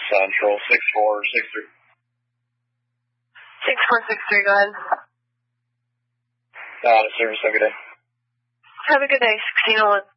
Central, 6463. 6463, go ahead. Service, have a good day. Have a good day, 1601.